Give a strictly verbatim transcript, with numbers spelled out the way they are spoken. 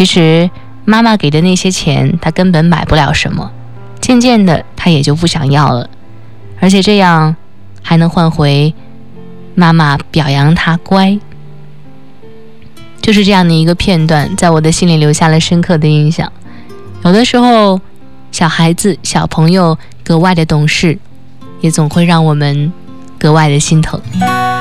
其实妈妈给的那些钱他根本买不了什么，渐渐的他也就不想要了，而且这样还能换回妈妈表扬他乖。就是这样的一个片段在我的心里留下了深刻的印象。有的时候小孩子小朋友格外的懂事，也总会让我们格外的心疼。